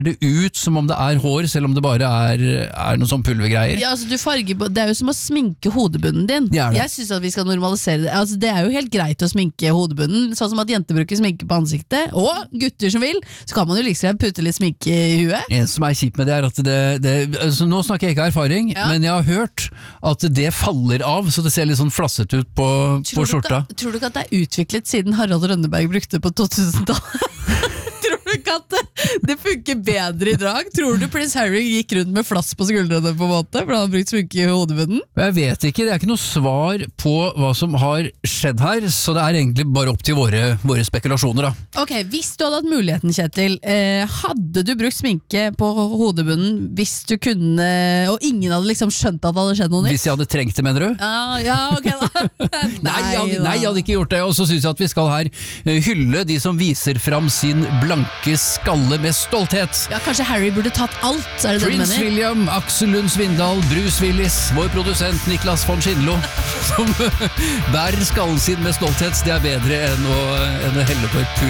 det ut som om det hår, selv om det bare noe sånn pulvergreier. Ja, altså det jo som å sminke hodebunnen din. Jeg synes at vi skal normalisere det. Altså, det jo helt greit å sminke hodebunnen, sånn som at jenter bruker sminke på ansiktet, og gutter som vil, så kan man jo liksom putte litt sminke i huet. En som kjipt med det at altså, nå snakker jeg ikke erfaring, men jeg har hørt at det faller av, så det ser litt sånn flasset ut på skjorta. Tror du ikke at det utviklet siden Harald Rønneberg brukte på 2000-tallet? Tror du ikke at det funker bedre i drag? Tror du Prince Harry gikk rundt med flass på skuldrene på en måte, for han har brukt sminke i hodebunnen? Jeg vet ikke, det ikke noe svar på hva som har skjedd her, så det egentlig bare opp til våre spekulasjoner da. Ok, hvis du hadde hatt muligheten, Kjetil, hadde du brukt sminke på hodebunnen hvis du kunne, og ingen hadde liksom skjønt at det hadde skjedd noe nytt? Hvis jeg hadde trengt det, mener du? Ja, ok da. Nei, jeg hadde ikke gjort det, og så synes jeg at vi skal her hylle de som viser fram sin blanke skalle med stolthet. Ja, kanskje Harry burde tatt alt, det Prince William, Aksel Lund Svindal, Bruce Willis, vår produsent Niklas von Schindlo, som bærer skallen sin med stolthet. Det bedre enn å helle på et